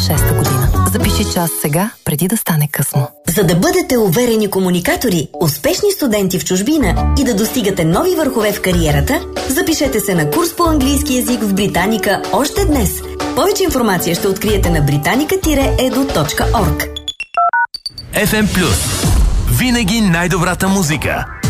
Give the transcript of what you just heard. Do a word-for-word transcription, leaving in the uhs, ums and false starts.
шеста година. Запиши час сега, преди да стане късно. За да бъдете уверени комуникатори, успешни студенти в чужбина и да достигате нови върхове в кариерата, запишете се на курс по английски език в Британика още днес. Повече информация ще откриете на британика еду точка орг. еф ем Плюс. Винаги най-добрата музика.